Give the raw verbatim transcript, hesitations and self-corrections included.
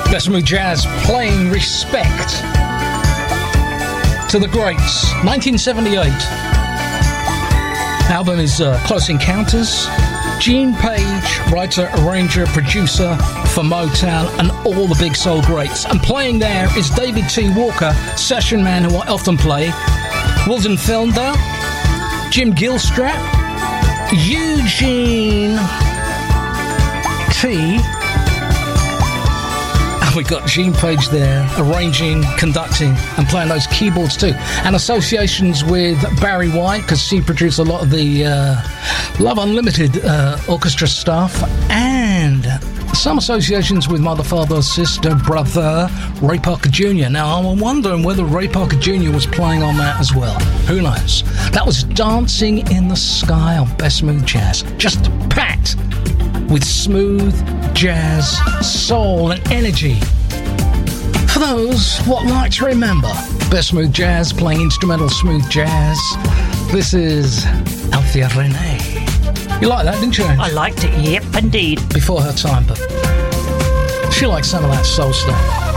Best Smooth Jazz playing respect to the greats. nineteen seventy-eight. Album is uh, Close Encounters. Gene Page, writer, arranger, producer for Motown and all the big soul greats. And playing there is David T. Walker, session man who I often play, Wilton Felder, Jim Gilstrap, Eugene T. And we got Gene Page there, arranging, conducting, and playing those keyboards too. And associations with Barry White, because she produced a lot of the uh, Love Unlimited uh, orchestra stuff. And some associations with mother, father, sister, brother, Ray Parker Junior Now, I'm wondering whether Ray Parker Junior was playing on that as well. Who knows? That was Dancing in the Sky on Best Smooth Jazz. Just packed with smooth jazz, soul and energy. For those what like to remember, Best Smooth Jazz playing instrumental smooth jazz. This is Althea Renee. You like that, didn't you? I liked it, yep, indeed. Before her time, but she likes some of that soul stuff.